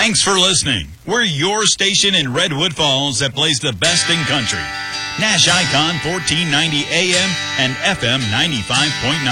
Thanks for listening. We're your station in Redwood Falls that plays the best in country. Nash Icon 1490 AM and FM 95.9.